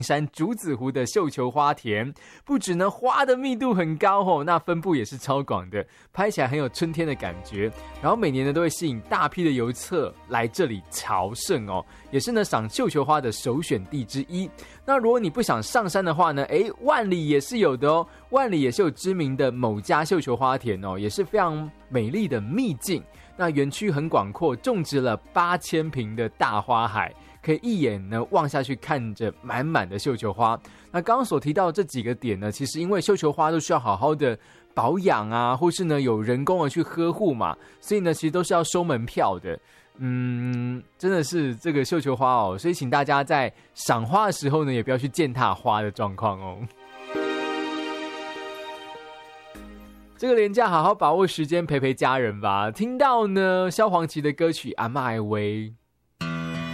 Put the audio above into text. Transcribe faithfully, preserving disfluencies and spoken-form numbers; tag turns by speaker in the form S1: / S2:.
S1: 山竹子湖的绣球花田，不止呢花的密度很高哦，那分布也是超广的，拍起来很有春天的感觉。然后每年呢都会吸引大批的游客来这里朝圣哦，也是呢赏绣球花的首选地之一。那如果你不想上山的话呢，诶，万里也是有的哦，万里也是有知名的某家绣球花田哦，也是非常美丽的秘境。那园区很广阔，种植了八千坪的大花海。可以一眼呢望下去，看着满满的绣球花。那刚刚所提到这几个点呢，其实因为绣球花都需要好好的保养啊，或是呢有人工的去呵护嘛，所以呢其实都是要收门票的。嗯，真的是这个绣球花哦，所以请大家在赏花的时候呢，也不要去践踏花的状况哦。这个连假好好把握时间陪陪家人吧。听到呢萧煌奇的歌曲《阿嬷的话》。